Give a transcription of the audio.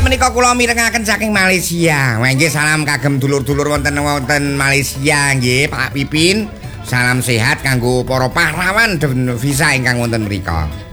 menika kula mirengaken saking Malaysia. Wah nggih salam kagem dulur-dulur wonten Malaysia nggih Pak Pipin. Salam sehat kanggo para pahlawan visa ingkang wonten mriku.